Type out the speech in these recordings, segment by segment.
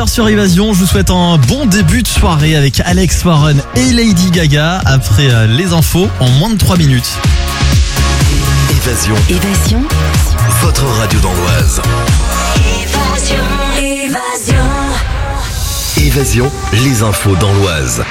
18h sur Évasion. Je vous souhaite un bon début de soirée avec Alex Warren et Lady Gaga après les infos en moins de 3 minutes. Évasion. Votre radio dans l'Oise. Évasion, les infos dans l'Oise.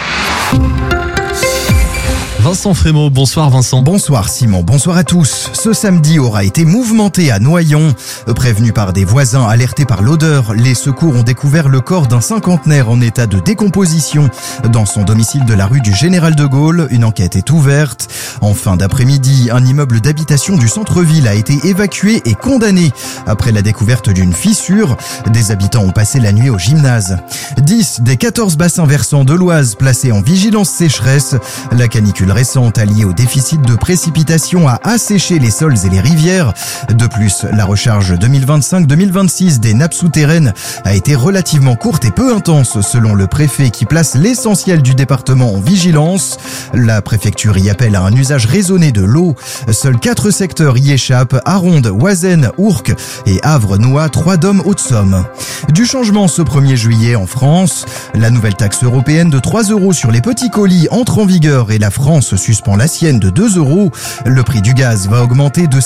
Vincent Frémaux, bonsoir Vincent. Bonsoir Simon, bonsoir à tous. Ce samedi aura été mouvementé à Noyon. Prévenu par des voisins alertés par l'odeur, les secours ont découvert le corps d'un cinquantenaire en état de décomposition dans son domicile de la rue du Général de Gaulle. Une enquête est ouverte. En fin d'après-midi, un immeuble d'habitation du centre-ville a été évacué et condamné après la découverte d'une fissure. Des habitants ont passé la nuit au gymnase. 10 des 14 bassins versants de l'Oise placés en vigilance sécheresse. La canicule récente alliée au déficit de précipitations a asséché les sols et les rivières. De plus, la recharge 2025-2026 des nappes souterraines a été relativement courte et peu intense selon le préfet qui place l'essentiel du département en vigilance. La préfecture y appelle à un usage raisonné de l'eau. Seuls 4 secteurs y échappent: Aronde, Oisène, Ourcq et Havre-Nouat, 3 DOM Haute-Somme. Du changement ce 1er juillet en France. La nouvelle taxe européenne de 3 € sur les petits colis entre en vigueur et la France suspend la sienne de 2 €. Le prix du gaz va augmenter de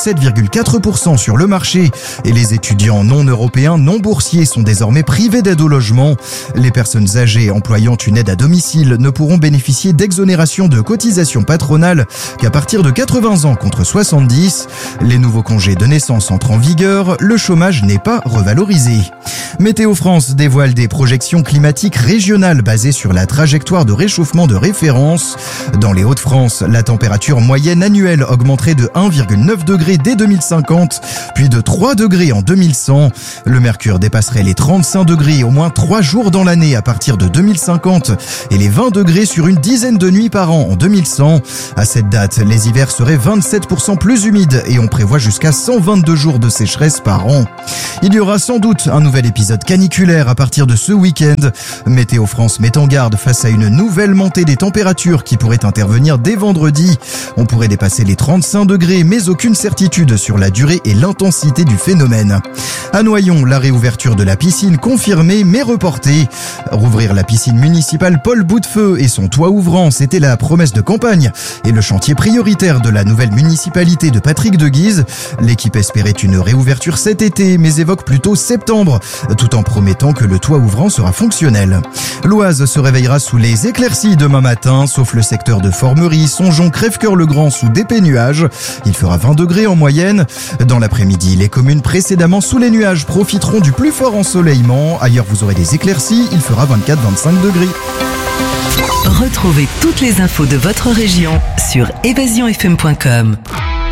7,4% sur le marché et les étudiants non européens, non boursiers sont désormais privés d'aide au logement. Les personnes âgées employant une aide à domicile ne pourront bénéficier d'exonération de cotisations patronales qu'à partir de 80 ans contre 70. Les nouveaux congés de naissance entrent en vigueur, le chômage n'est pas revalorisé. Météo France dévoile des projections climatiques régionales basées sur la trajectoire de réchauffement de référence. Dans les Hauts-de-France, la température moyenne annuelle augmenterait de 1,9 degrés dès 2050, puis de 3 degrés en 2100. Le mercure dépasserait les 35 degrés au moins 3 jours dans l'année à partir de 2050 et les 20 degrés sur une dizaine de nuits par an en 2100. À cette date, les hivers seraient 27% plus humides et on prévoit jusqu'à 122 jours de sécheresse par an. Il y aura sans doute un nouvel épisode caniculaire à partir de ce week-end. Météo France met en garde face à une nouvelle montée des températures qui pourrait intervenir dès vendredi. On pourrait dépasser les 35 degrés, mais aucune certitude sur la durée et l'intensité du phénomène. À Noyon, la réouverture de la piscine confirmée mais reportée. Rouvrir la piscine municipale Paul Boutefeu et son toit ouvrant, c'était la promesse de campagne et le chantier prioritaire de la nouvelle municipalité de Patrick de Guise. L'équipe espérait une réouverture cet été, mais évoque plutôt septembre, tout en promettant que le toit ouvrant sera fonctionnel. L'Oise se réveillera sous les éclaircies demain matin, sauf le secteur de Formerie, Songeon, Crèvecœur-le-Grand sous d'épais nuages. Il fera 20 degrés en moyenne. Dans l'après-midi, les communes précédemment sous les nuages profiteront du plus fort ensoleillement. Ailleurs, vous aurez des éclaircies. Il fera 24-25 degrés. Retrouvez toutes les infos de votre région sur évasionfm.com.